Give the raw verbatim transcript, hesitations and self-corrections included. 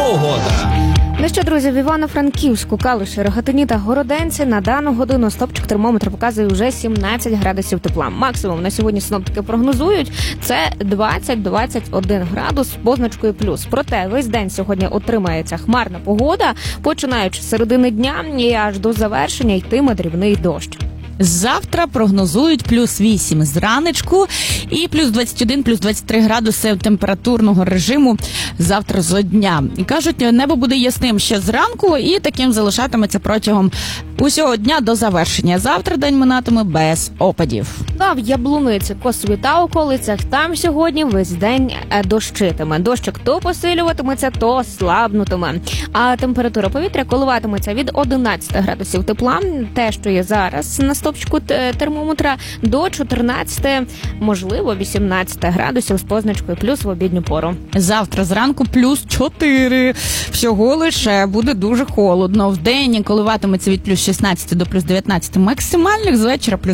погода. Ну що, друзі, в Івано-Франківську, Калуші, Рогатині та Городенці на дану годину стопчик термометра показує вже сімнадцять градусів тепла. Максимум на сьогодні синоптики прогнозують – це двадцять - двадцять один градус з позначкою плюс. Проте весь день сьогодні отримається хмарна погода, починаючи з середини дня і аж до завершення йтиме дрібний дощ. Завтра прогнозують плюс вісім зранечку і плюс двадцять один, плюс двадцять три градуси температурного режиму завтра зо дня. І кажуть, небо буде ясним ще зранку і таким залишатиметься протягом усього дня до завершення. Завтра день минатиме без опадів. Та в Яблуниці, Косові та околицях там сьогодні весь день дощитиме. Дощик то посилюватиметься, то слабнутиме. А температура повітря коливатиметься від одинадцяти градусів тепла, те, що є зараз на стопчику термометра, до чотирнадцяти, можливо, вісімнадцяти градусів з позначкою плюс в обідню пору. Завтра зранку плюс чотири. Всього лише буде дуже холодно. Вдень коливатиметься від плюс шістнадцяти до плюс дев'ятнадцяти максимальних, з вечора плюс